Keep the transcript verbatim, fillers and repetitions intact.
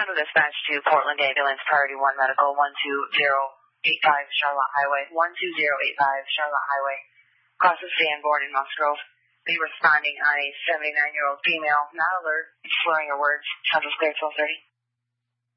Central Dispatch to Portland Ambulance, Priority one Medical, one two zero eight five Charlotte Highway, one two zero eight five Charlotte Highway. Cross the Sanborn in Musgrove. Be responding on a seventy-nine-year-old female, not alert, slurring her words. Central's clear, twelve thirty.